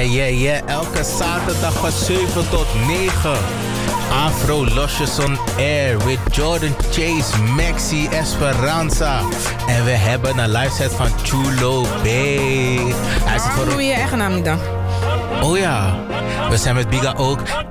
Yeah. Elke zaterdag van 7 tot 9. Afro Losjes on Air with Jordan Chase, Maxi Esperanza. En we hebben een live set van Chulo B. Waarom doe je eigen naam niet dan? Oh ja, we zijn met Biga ook.